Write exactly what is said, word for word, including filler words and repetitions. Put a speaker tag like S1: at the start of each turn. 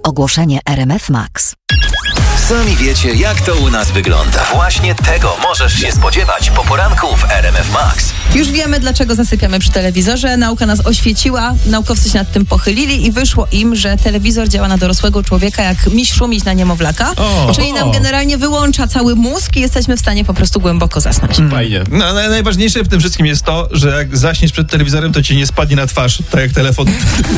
S1: Ogłoszenie R M F Max.
S2: Sami wiecie, jak to u nas wygląda. Właśnie tego możesz się spodziewać po poranku w R M F Max.
S3: Już wiemy, dlaczego zasypiamy przy telewizorze. Nauka nas oświeciła, naukowcy się nad tym pochylili i wyszło im, że telewizor działa na dorosłego człowieka jak miś szumić na niemowlaka.
S4: O,
S3: czyli nam generalnie wyłącza cały mózg i jesteśmy w stanie po prostu głęboko zasnąć.
S4: Fajnie. No, ale najważniejsze w tym wszystkim jest to, że jak zaśniesz przed telewizorem, to ci nie spadnie na twarz, tak jak telefon.